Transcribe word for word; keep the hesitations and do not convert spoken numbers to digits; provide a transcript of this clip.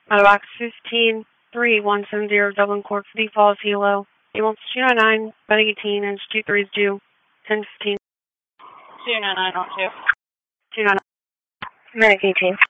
Out of box fifteen three one seven zero Dublin Court City Falls, Hilo. Able two nine nine, Medic eighteen, and two three is due. ten fifteen. two nine nine, on two. two nine nine. Medic eighteen.